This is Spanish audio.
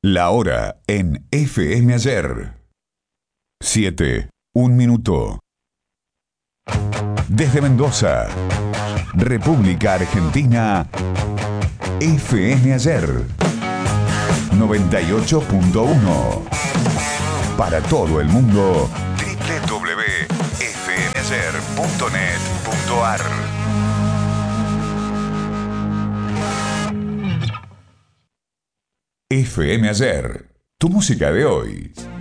La hora en FM Ayer. 7, 1 minuto. Desde Mendoza, República Argentina, FM Ayer 98.1. Para todo el mundo, www.fmayer.net.ar. FM Ayer, tu música de hoy.